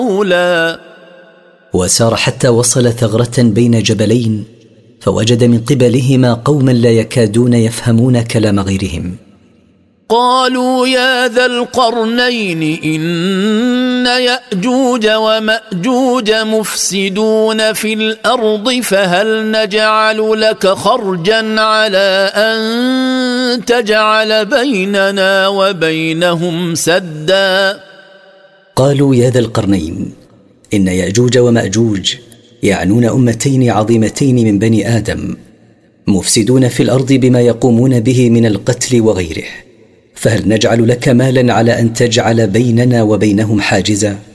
أولى. وسار حتى وصل ثغرة بين جبلين، فوجد من قبلهما قوما لا يكادون يفهمون كلام غيرهم. قالوا يا ذا القرنين إن يأجوج ومأجوج مفسدون في الأرض فهل نجعل لك خرجا على أن تجعل بيننا وبينهم سدا. قالوا يا ذا القرنين إن يأجوج ومأجوج يعنون أمتين عظيمتين من بني آدم، مفسدون في الأرض بما يقومون به من القتل وغيره، فهل نجعل لك مالا على أن تجعل بيننا وبينهم حاجزا؟